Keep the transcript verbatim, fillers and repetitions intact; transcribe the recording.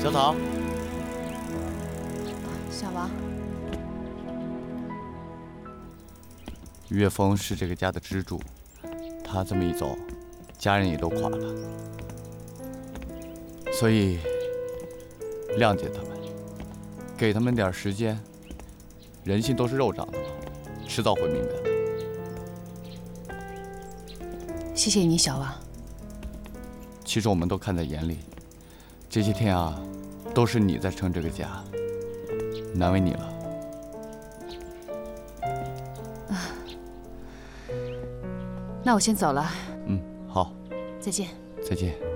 小草， 小王， 岳峰是这个家的支柱，他这么一走，家人也都垮了。所以，谅解他们，给他们点时间。人心都是肉长的嘛，迟早会明白的。 谢谢你，小王。 其实我们都看在眼里，这些天啊，都是你在撑这个家，难为你了。 啊，那我先走了。 嗯，好。 再见。 再见。